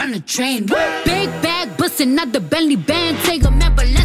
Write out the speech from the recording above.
on the train. Big bag bustin' out the Bentley band. Take a man, but let's